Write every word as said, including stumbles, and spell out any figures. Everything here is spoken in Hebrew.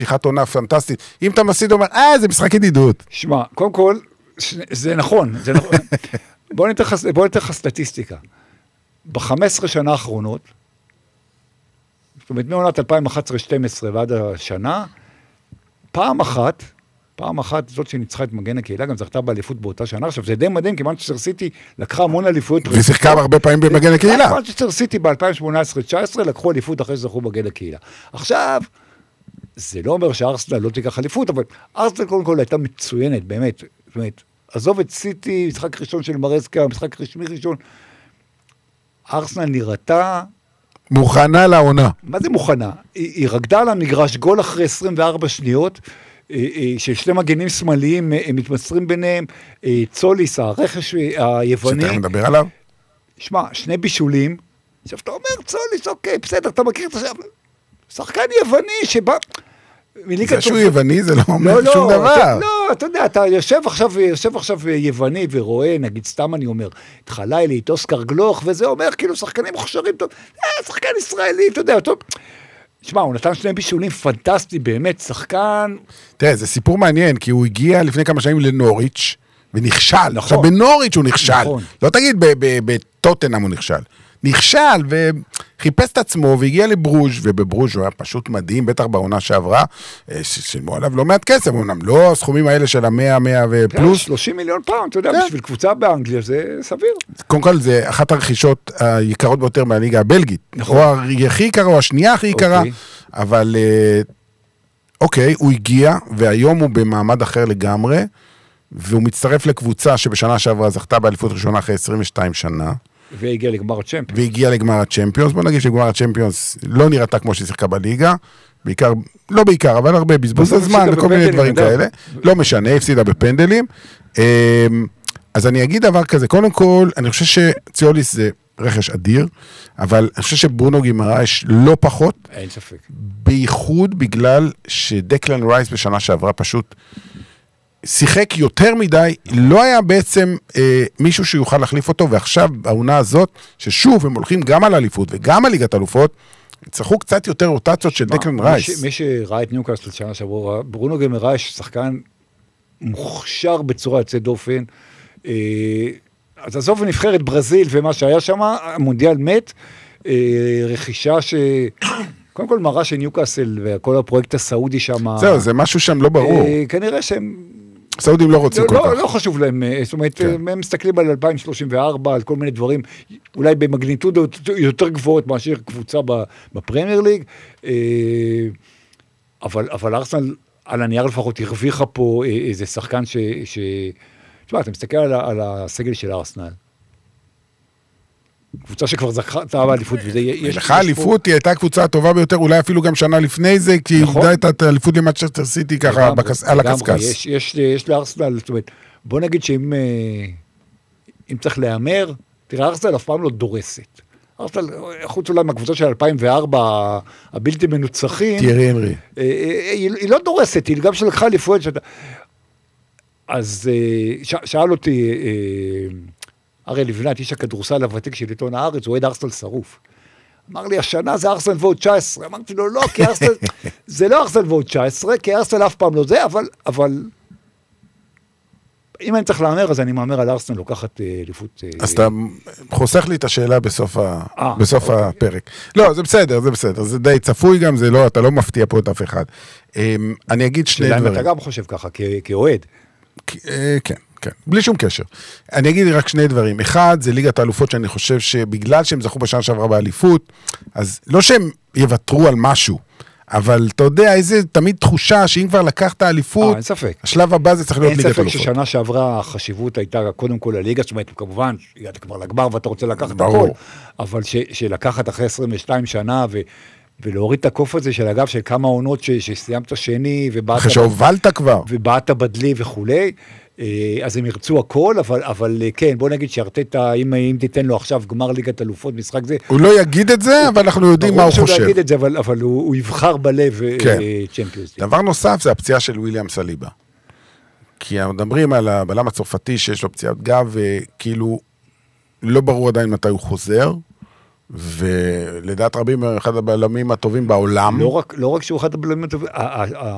פתיחת עונה פנטסטית. אם אתה מפסיד, אומר, אה, זה משחק ידידות. שמע, קודם כל, זה נכון, זה נכון. בוא ניתן לך סטטיסטיקה. ב-חמש עשרה שנה האחרונות, זאת אומרת, מעונת אלפיים ואחת עשרה שתים עשרה ועד השנה, פעם אחת, פעם אחת זאת שניצחה את מגן הקהילה, גם זכתה באליפות באותה שנה. עכשיו, זה די מדהים, כי מנצ'סטר סיטי לקחה המון אליפויות. ושיחקה הרבה פעמים במגן הקהילה. מנצ'סטר סיטי ב-אלפיים שמונה עשרה תשע עשרה לקחו אליפות אחרי שזכו במגן הקהילה. עכשיו, זה לא אומר שארסנל לא תיקח אליפות, אבל ארסנל קודם כל הייתה מצוינת, באמת. זאת אומרת, עזוב את סיטי, משחק ראשון של מרסקה, משחק רשמי ראשון. ארסנל נראתה... מוכנה לעונה. מה זה מוכנה? היא, היא רקדה על המגרש גול אחרי עשרים וארבע שניות, של שני מגנים שמאליים מתמסרים ביניהם, צוליס, הרכש היווני. שתכף נדבר עליו. שמע, שני בישולים, עכשיו אתה אומר צוליס, אוקיי, בסדר, אתה מכיר את השם, שחקן יווני שבא... זה שהוא יווני, זה לא אומר שום דבר. לא, אתה יודע, אתה יושב עכשיו, יושב עכשיו יווני ורואה, נגיד סתם אני אומר, את חלילי, את אוסקר גלוך, וזה אומר כאילו שחקנים מוכשרים טוב, שחקן ישראלי, אתה יודע, טוב. תשמע, הוא נתן שני בישולים פנטסטי, באמת, שחקן... תראה, זה סיפור מעניין, כי הוא הגיע לפני כמה שנים לנוריץ' ונכשל. נכון. עכשיו, בנוריץ' הוא נכשל. נכון. לא תגיד, בטוטנהאם הוא נכשל. נכשל וחיפש את עצמו והגיע לברוז', ובברוז' הוא היה פשוט מדהים, בטח בעונה שעברה, שילמו עליו לא מעט כסף, אמנם לא הסכומים האלה של המאה, מאה ופלוס. שלושים מיליון פאונד, אתה יודע, בשביל קבוצה באנגליה זה סביר. קודם כל, זה אחת הרכישות היקרות ביותר מהליגה הבלגית. נכון. או הכי יקרה, או השנייה הכי יקרה, אבל אוקיי, הוא הגיע, והיום הוא במעמד אחר לגמרי, והוא מצטרף לקבוצה שבשנה שעברה זכתה באליפות ראשונה אחרי עשרים ושתיים שנה, והגיע לגמר הצ'מפיונס. והגיע לגמר הצ'מפיונס, בוא נגיד שגמר הצ'מפיונס לא נראתה כמו שהיא שיחקה בליגה, בעיקר, לא בעיקר, אבל הרבה בזבוז הזמן וכל מיני דברים כאלה, לא משנה, הפסידה בפנדלים. אז אני אגיד דבר כזה, קודם כל, אני חושב שציוליס זה רכש אדיר, אבל אני חושב שברונו גימרייש לא פחות, אין ספק. בייחוד בגלל שדקלן רייס בשנה שעברה פשוט שיחק יותר מדי, לא היה בעצם אה, מישהו שיוכל להחליף אותו, ועכשיו העונה הזאת, ששוב הם הולכים גם על אליפות וגם על ליגת אלופות, צריכו קצת יותר רוטציות של דקלן רייס. מי שראה את ניוקאסל שנה שעברה, ברונו גימרייש שחקן מוכשר בצורה יוצאת דופן, אה, אז עזוב נבחרת ברזיל ומה שהיה שם, המונדיאל מת, אה, רכישה ש... קודם כל מראה שניוקאסל וכל הפרויקט הסעודי שם... זהו, זה משהו שם לא ברור. אה, כנראה שהם... סעודים לא רוצים לא, כל לא, כך. לא חשוב להם, זאת אומרת, כן. הם מסתכלים על אלפיים שלושים וארבע, על כל מיני דברים, אולי במגניטוד יותר גבוהות מאשר קבוצה בפרמייר ליג, אבל, אבל ארסנל, על הנייר לפחות, הרוויחה פה איזה שחקן ש... ש... תשמע, אתה מסתכל על, על הסגל של ארסנל, קבוצה שכבר זכתה באליפות, וזה יש... לך האליפות היא הייתה הקבוצה הטובה ביותר, אולי אפילו גם שנה לפני זה, כי היא איבדה את האליפות למנצ'סטר סיטי ככה על הקסקס. יש לארסנל, זאת אומרת, בוא נגיד שאם אם צריך להיאמר, תראה, ארסנל אף פעם לא דורסת. ארסנל, חוץ אולי מהקבוצה של אלפיים וארבע, הבלתי מנוצחים, תיארי הנרי. היא לא דורסת, היא גם שלקחה אליפות. אז שאל אותי... הרי לבנת, איש הכדורסל הוותיק של עיתון הארץ, הוא אוהד ארסנל שרוף. אמר לי, השנה זה ארסנל ועוד תשע עשרה. אמרתי לו, לא, כי ארסנל, זה לא ארסנל ועוד תשע עשרה, כי ארסנל אף פעם לא זה, אבל, אבל, אם אני צריך לאמר, אז אני מאמר על ארסנל לוקחת אליפות. אז אתה חוסך לי את השאלה בסוף, ה... בסוף הפרק. לא, זה בסדר, זה בסדר, זה די צפוי גם, זה לא, אתה לא מפתיע פה את אף אחד. אני אגיד שני דברים. אתה גם חושב ככה, כאוהד. כן. כן, בלי שום קשר. אני אגיד רק שני דברים. אחד, זה ליגת האלופות שאני חושב שבגלל שהם זכו בשנה שעברה באליפות, אז לא שהם יוותרו על משהו, אבל אתה יודע, איזה תמיד תחושה שאם כבר לקחת האליפות, אין ספק. השלב הבא זה צריך להיות ליגת האלופות. אין ספק ששנה שעברה החשיבות הייתה קודם כל לליגה, זאת אומרת, כמובן, הגעת כבר לגמר ואתה רוצה לקחת הכל, אבל שלקחת אחרי עשרים ושתיים שנה ו... ולהוריד את הקוף הזה של אגב, של כמה עונות שסיימת שני, אחרי שהובלת כבר. ובאת בדלי וכולי, אז הם ירצו הכל, אבל, אבל כן, בוא נגיד שארטטה, אם, אם תיתן לו עכשיו גמר ליגת אלופות, משחק זה... הוא לא יגיד את זה, אבל אנחנו יודעים מה הוא חושב. הוא לא יגיד את זה, אבל, אבל הוא, הוא יבחר בלב כן. צ'מפיונס. דבר נוסף, זה הפציעה של וויליאם סליבה. כי מדברים על הבלם הצרפתי שיש לו פציעת גב, וכאילו לא ברור עדיין מתי הוא חוזר, ולדעת רבים, אחד הבלמים הטובים בעולם. לא רק, לא רק שהוא אחד הבלמים הטובים,